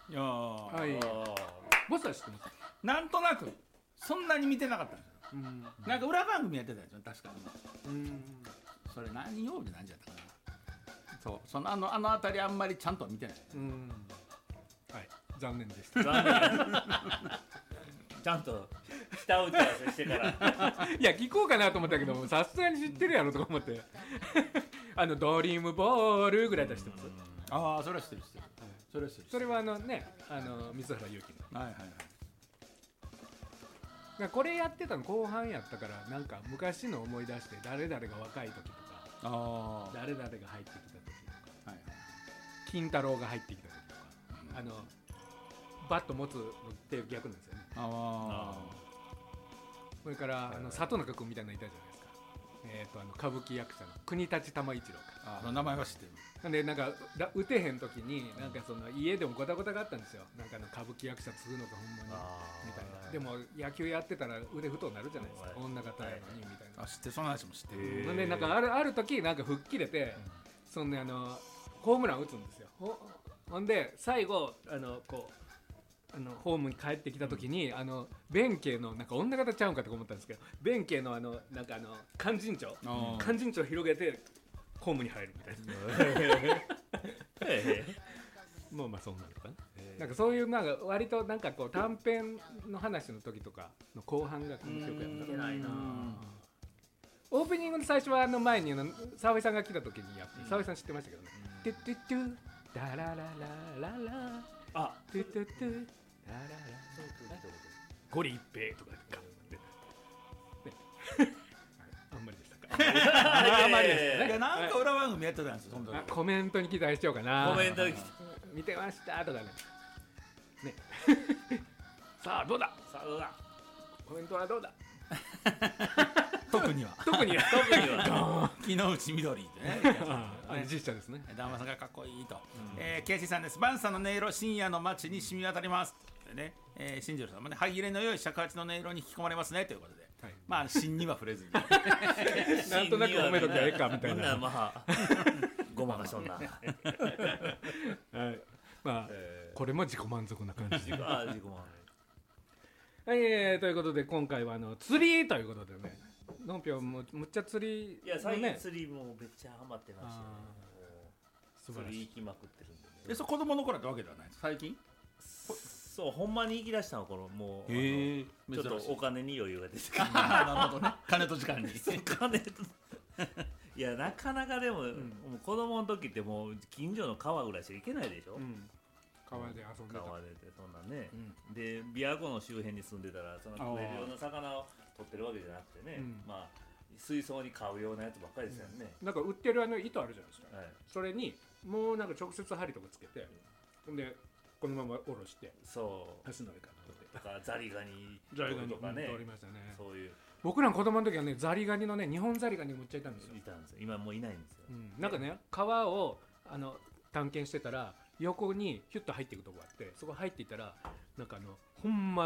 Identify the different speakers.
Speaker 1: いやー、
Speaker 2: はい。ボスは知ってます。
Speaker 1: なんとなくそんなに見てなかったんですよ。
Speaker 2: うん。
Speaker 1: なんか裏番組やってたんですよ確かに。
Speaker 2: うん。
Speaker 1: それ何曜日何時やったかな。そうそのあの辺りあんまりちゃんとは見てない。
Speaker 2: うん。はい。残念でした。
Speaker 3: 残念ちゃんと下打ち合わせしてから
Speaker 2: いや聞こうかなと思ったけどさすがに知ってるやろとか思ってドリームボールぐらい出してます。
Speaker 1: ああそれは知ってる知ってる。それは知ってる。
Speaker 2: それは水原勇気の。
Speaker 1: はいはいはい。
Speaker 2: これやってたの後半やったからなんか昔の思い出して誰々が若い時とか
Speaker 1: ああ
Speaker 2: 誰々が入ってきた時とか、
Speaker 1: はいはい。
Speaker 2: 金太郎が入ってきた時とか、バット持つのって逆なんですよね。
Speaker 1: あ
Speaker 2: それから里中君みたいなのいたじゃないですか。歌舞伎役者の国立玉一郎か。
Speaker 1: あ名前は知ってる。
Speaker 2: なんでなんか打てへん時になんかその家でもゴタゴタがあったんですよ。なんか歌舞伎役者継ぐのかほんまにみたいな。でも野球やってたら腕太くなるじゃないですか。女方やのにみたいな。
Speaker 1: あ知ってるその話も知ってる。
Speaker 2: なんでなんかある時なんか吹っ切れて、そんでホームラン打つんですよ。ほんで最後こう。ホームに帰ってきた時に弁慶のなんか女方ちゃうんかと思ったんですけど弁慶のなんか勧進帳広げてホームに入るみたいなまあそんなのかな。なんかそういうなんか割となんかこう短編の話の時とかの後半が面白くやった。
Speaker 3: いけないな
Speaker 2: オープニングの最初は前に澤井さんが来た時にやって澤井さん知ってましたけどね。トゥトゥトゥダラララララ
Speaker 3: あ
Speaker 2: トゥトゥトゥゴリ一平とかガッてねあんまりでしたか。あんまりでしたね。
Speaker 1: いやなんか裏番組やってたんですよその時。
Speaker 2: コメントに期待しようかな。
Speaker 3: コメントに
Speaker 2: 見てましたとかね。ねさあどうだ。
Speaker 3: さあどうだ
Speaker 2: コメントはどうだ。
Speaker 1: 特には木之内みどりってね
Speaker 2: 実写ですね。
Speaker 1: 旦那さんがかっこいいと。ケイシーさんです。バンさんの音色深夜の街に染み渡りますってね。新次郎さんもね歯切れの良い尺八の音色に引き込まれますねということで、まあ芯には触れずになん
Speaker 2: となく褒めときゃええかみたいな。
Speaker 3: みんなまあごまかしとんな。
Speaker 2: まあこれも自己満足な感じ。
Speaker 3: 自己満足。
Speaker 2: ということで今回は釣りということでね。のんぴょんむっちゃ釣り
Speaker 3: いや最近釣りもめっちゃハマってましてね。
Speaker 2: 素晴らしい。
Speaker 3: 釣り行きまくってるんでね。
Speaker 1: そう子供の頃ってわけではない最近。
Speaker 3: そうほんまに行き出したの頃もう
Speaker 1: ち
Speaker 3: ょっとお金に余裕が出てくる。
Speaker 1: なるほどね。金と時間に
Speaker 3: 金といやなかなかでも、もう子供の時ってもう近所の川ぐらいしか行けないでしょ。
Speaker 2: 川で遊んでた。
Speaker 3: 川でそんなんね、で琵琶湖の周辺に住んでたらその食えるような魚を取ってるわけじゃなくてね、まあ水槽に買うようなやつばっかりですよね。
Speaker 2: なんか売ってる糸あるじゃないですか。それにもうなんか直接針とかつけてでこのまま下ろして
Speaker 3: そう
Speaker 2: 橋の上から
Speaker 3: とかザリガニ
Speaker 2: と
Speaker 3: かね、
Speaker 2: 通りましたね。
Speaker 3: そういう
Speaker 2: 僕らの子供の時はねザリガニのね日本ザリガニむっちゃいたんですよ。
Speaker 3: いたんですよ。今もういないんですよ。
Speaker 2: なんかね川を探検してたら横にヒュッと入っていくとこがあってそこ入っていったらなんかほんま